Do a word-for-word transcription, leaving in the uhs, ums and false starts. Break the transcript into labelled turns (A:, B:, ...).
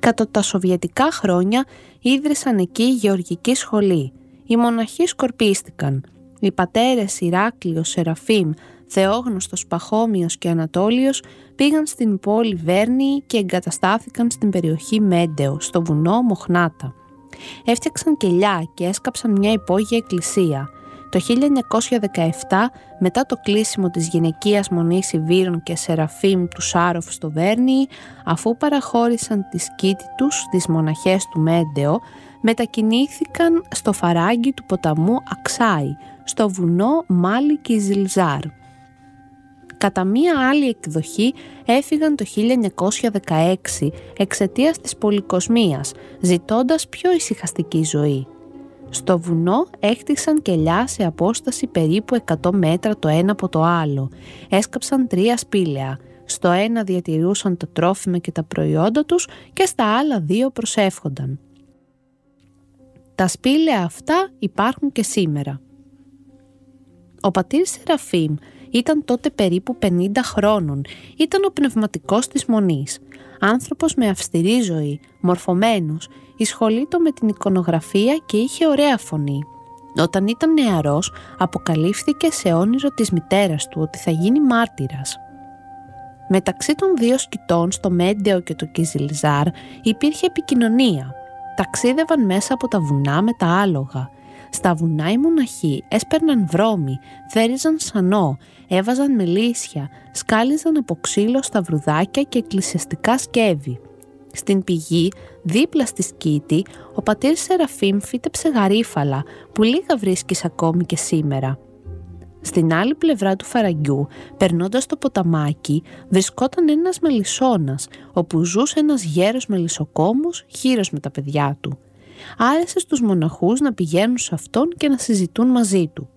A: Κατά τα σοβιετικά χρόνια ίδρυσαν εκεί γεωργική σχολή. Οι μοναχοί σκορπίστηκαν. Οι πατέρες Ηράκλειος, Σεραφείμ, Θεόγνωστος, Παχώμιος και Ανατόλιος πήγαν στην πόλη Βέρνη και εγκαταστάθηκαν στην περιοχή Μέντεο, στο βουνό Μοχνάτα. Έφτιαξαν κελιά και έσκαψαν μια υπόγεια εκκλησία. Το χίλια εννιακόσια δεκαεπτά, μετά το κλείσιμο της γυναικείας μονής Ιβύρων και Σεραφείμ του Σάροφ στο Βέρνη, αφού παραχώρησαν τη σκήτη τους στις μοναχές του Μέντεο, μετακινήθηκαν στο φαράγγι του ποταμού Αξάι, στο βουνό Μάλι Κιζιλζάρ. Κατά μία άλλη εκδοχή έφυγαν το χίλια εννιακόσια δεκαέξι εξαιτίας της πολυκοσμίας, ζητώντας πιο ησυχαστική ζωή. Στο βουνό έχτισαν κελιά σε απόσταση περίπου εκατό μέτρα το ένα από το άλλο. Έσκαψαν τρία σπήλαια. Στο ένα διατηρούσαν τα τρόφιμα και τα προϊόντα τους και στα άλλα δύο προσεύχονταν. Τα σπήλαια αυτά υπάρχουν και σήμερα. Ο πατήρ Σεραφείμ ήταν τότε περίπου πενήντα χρόνων. Ήταν ο πνευματικός της μονής. Άνθρωπος με αυστηρή ζωή, μορφωμένος, εισχολείτο με την εικονογραφία και είχε ωραία φωνή. Όταν ήταν νεαρός, αποκαλύφθηκε σε όνειρο της μητέρας του ότι θα γίνει μάρτυρας. Μεταξύ των δύο σκητών, στο Μέντεο και το Κιζιλζάρ, υπήρχε επικοινωνία. Ταξίδευαν μέσα από τα βουνά με τα άλογα. Στα βουνά οι μοναχοί έσπερναν βρώμη, θέριζαν σανό, έβαζαν μελίσια, σκάλιζαν από ξύλο στα βρουδάκια και εκκλησιαστικά σκεύη. Στην πηγή, δίπλα στη σκήτη, ο πατήρ Σεραφείμ φύτεψε γαρίφαλα που λίγα βρίσκεις ακόμη και σήμερα. Στην άλλη πλευρά του φαραγγιού, περνώντας το ποταμάκι, βρισκόταν ένας μελισσώνας, όπου ζούσε ένας γέρος μελισσοκόμος, χήρος με τα παιδιά του. Άρεσε στους μοναχούς να πηγαίνουν σε αυτόν και να συζητούν μαζί του.